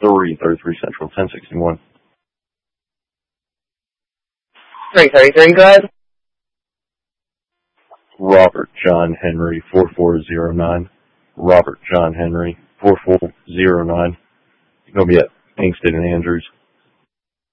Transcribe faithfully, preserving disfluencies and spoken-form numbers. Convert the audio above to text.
three thirty-three Central, ten sixty-one. Frank, how are you doing? Go ahead. Robert John Henry, four four zero nine. Robert John Henry, four four zero nine. You're going to be at Kingston and Andrews.